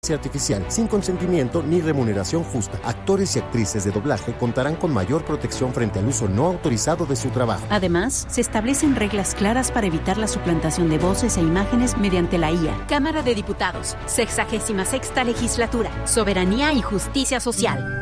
artificial, sin consentimiento ni remuneración justa. Actores y actrices de doblaje contarán con mayor protección frente al uso no autorizado de su trabajo. Además, se establecen reglas claras para evitar la suplantación de voces e imágenes mediante la IA. Cámara de Diputados, 66ª Legislatura, Soberanía y Justicia Social.